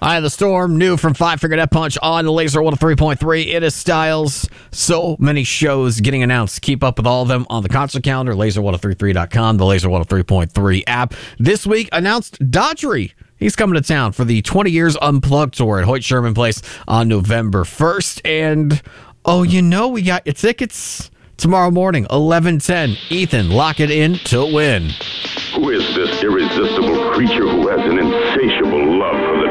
Eye of the Storm, new from Five Finger Death Punch on the Laser 103.3. It is Styles. So many shows getting announced. Keep up with all of them on the concert calendar, laser1033.com, the Laser 103.3 app. This week announced Daughtry. He's coming to town for the 20 Years Unplugged tour at Hoyt Sherman Place on November 1st. And, we got your tickets tomorrow morning, 11:10. Ethan, lock it in to win. Who is this irresistible creature who has an insatiable love for